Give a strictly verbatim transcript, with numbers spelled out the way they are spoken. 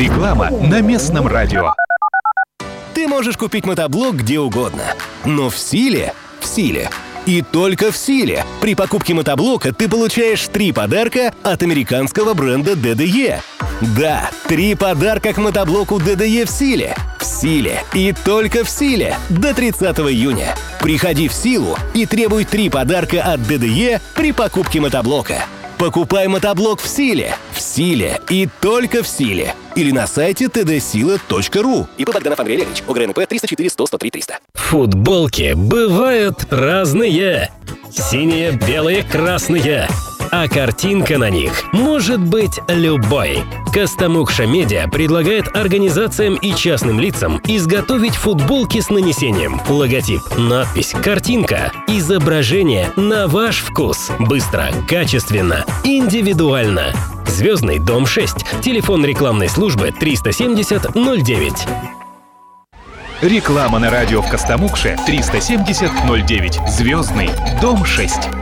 Реклама на местном радио. Ты можешь купить мотоблок где угодно, но в силе, в силе и только в силе. При покупке мотоблока ты получаешь три подарка от американского бренда ди ди и. Да, три подарка к мотоблоку ди ди и в силе. В силе и только в силе до тридцатого июня. Приходи в силу и требуй три подарка от ди ди и при покупке мотоблока. Покупай мотоблок в силе, в силе и только в силе. Или на сайте тэ дэ сила точка ру. ИП Богданов Андрей Олегович, ОГРНП триста четыре сто сто три триста. Футболки бывают разные. Синие, белые, красные. А картинка на них может быть любой. Костомукша Медиа предлагает организациям и частным лицам изготовить футболки с нанесением. Логотип, надпись, картинка, изображение на ваш вкус. Быстро, качественно, индивидуально. Звездный дом шесть. Телефон рекламной службы триста семьдесят ноль девять. Реклама на радио в Костомукше триста семьдесят ноль девять. Звездный дом шесть.